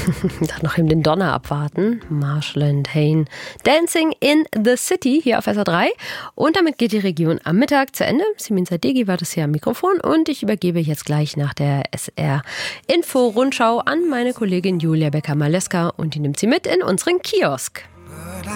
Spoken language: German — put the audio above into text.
Dann noch eben den Donner abwarten. Marshall & Hayne, Dancing in the City hier auf SR3. Und damit geht die Region am Mittag zu Ende. Simin Sadeghi war das hier am Mikrofon und ich übergebe jetzt gleich nach der SR-Info-Rundschau an meine Kollegin Julia Becker-Maleska und die nimmt sie mit in unseren Kiosk.